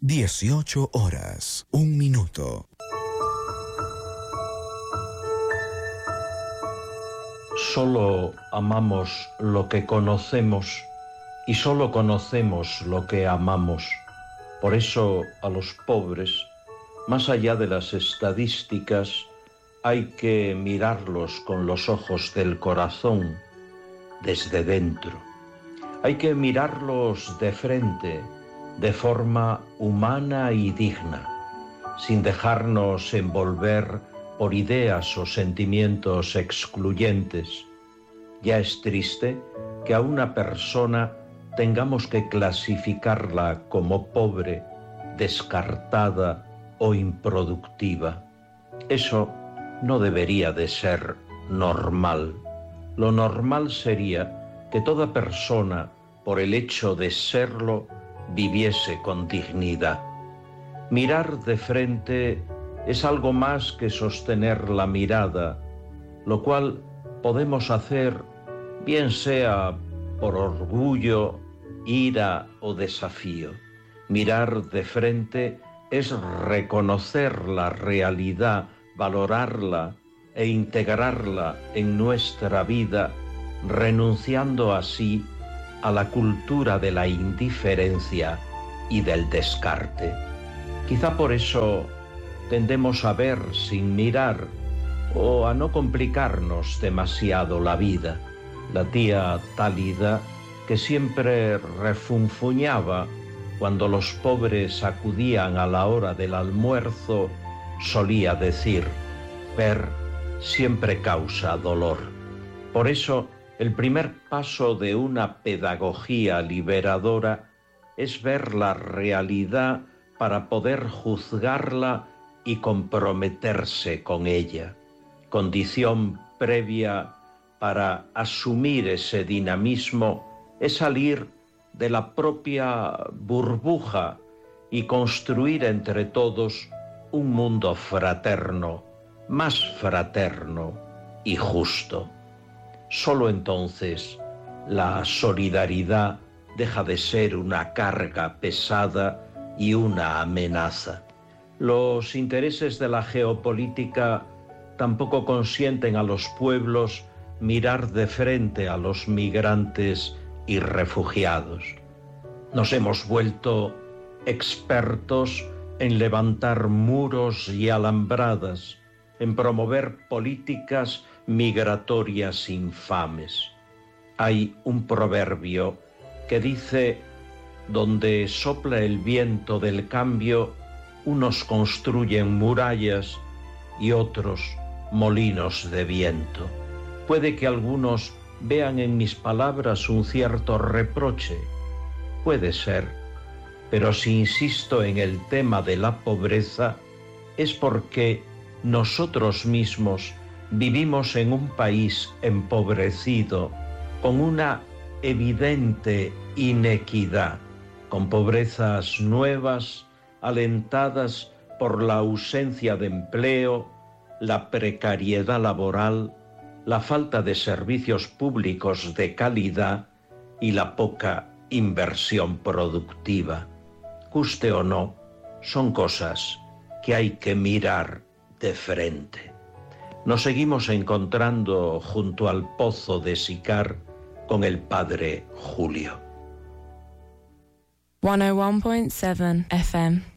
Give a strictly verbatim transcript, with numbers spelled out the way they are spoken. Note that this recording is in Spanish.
dieciocho horas, un minuto. Solo amamos lo que conocemos y solo conocemos lo que amamos. Por eso a los pobres, más allá de las estadísticas, hay que mirarlos con los ojos del corazón, desde dentro. Hay que mirarlos de frente, de forma humana y digna, sin dejarnos envolver por ideas o sentimientos excluyentes. Ya es triste que a una persona tengamos que clasificarla como pobre, descartada o improductiva. Eso no debería de ser normal. Lo normal sería que toda persona, por el hecho de serlo, viviese con dignidad. Mirar de frente es algo más que sostener la mirada, lo cual podemos hacer bien sea por orgullo, ira o desafío. Mirar de frente es reconocer la realidad, valorarla e integrarla en nuestra vida, renunciando así a la cultura de la indiferencia y del descarte. Quizá por eso tendemos a ver sin mirar o a no complicarnos demasiado la vida. La tía Tálida, que siempre refunfuñaba cuando los pobres acudían a la hora del almuerzo, solía decir: ver siempre causa dolor. Por eso, el primer paso de una pedagogía liberadora es ver la realidad para poder juzgarla y comprometerse con ella. Condición previa para asumir ese dinamismo es salir de la propia burbuja y construir entre todos un mundo fraterno, más fraterno y justo. Solo entonces la solidaridad deja de ser una carga pesada y una amenaza. Los intereses de la geopolítica tampoco consienten a los pueblos mirar de frente a los migrantes y refugiados. Nos hemos vuelto expertos en levantar muros y alambradas, en promover políticas migratorias infames. Hay un proverbio que dice: donde sopla el viento del cambio, unos construyen murallas y otros molinos de viento. Puede que algunos vean en mis palabras un cierto reproche, puede ser, pero si insisto en el tema de la pobreza es porque nosotros mismos vivimos en un país empobrecido, con una evidente inequidad, con pobrezas nuevas, alentadas por la ausencia de empleo, la precariedad laboral, la falta de servicios públicos de calidad y la poca inversión productiva. Guste o no, son cosas que hay que mirar de frente. Nos seguimos encontrando junto al pozo de Sicar con el padre Julio. ciento uno punto siete F M